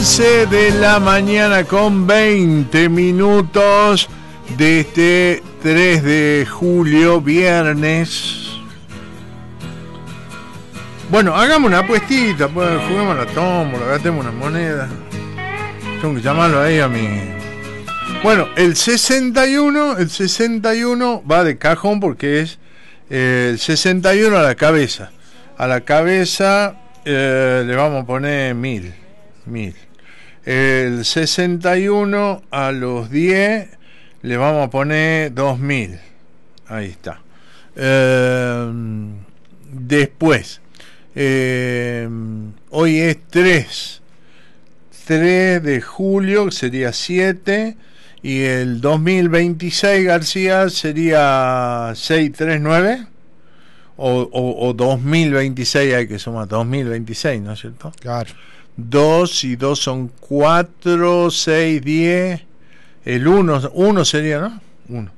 11 de la mañana con 20 minutos de este 3 de julio, viernes. Bueno, hagamos una apuestita, pues, juguemos la tómbola, gastemos una moneda. Tengo que llamarlo ahí a mi... Bueno, el 61 va de cajón porque es el 61 a la cabeza. A la cabeza le vamos a poner 1000. El 61 a los 10 le vamos a poner 2000. Ahí está. Después, hoy es 3 de julio, sería 7. Y el 2026, García, sería 639. O 2026, hay que sumar 2026, ¿no es cierto? Claro. 2 y 2 son 4, 6, 10. El 1 sería, ¿no? 1.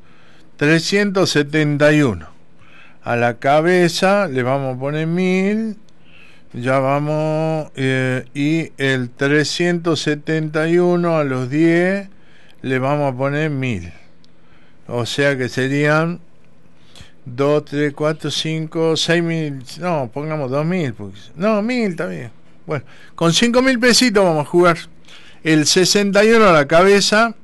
371. A la cabeza le vamos a poner 1000. Ya vamos. Y el 371 a los 10 le vamos a poner 1000. O sea que serían 2, 3, 4, 5, 6000. No, pongamos 2000. Porque, no, 1000 está bien. Bueno, con 5000 pesitos vamos a jugar. El 61 a la cabeza,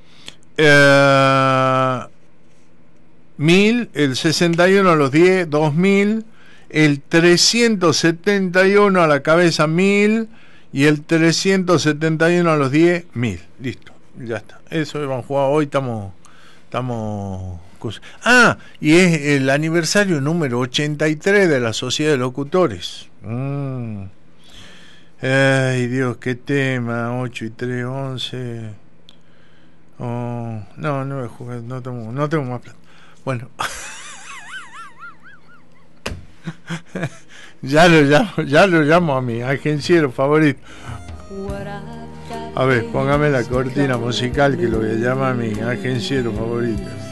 1000. El 61 a los 10, 2000. El 371 a la cabeza, 1000. Y el 371 a los 10, 1000. Listo, ya está. Eso vamos a jugar hoy. Estamos y es el aniversario número 83 de la Sociedad de Locutores. Ay, Dios, qué tema. 8 y 3, 11. Oh, no voy a jugar, no tengo más plata. Bueno. ya lo llamo a mi agenciero favorito. A ver, póngame la cortina musical que lo voy a llamar a mi agenciero favorito.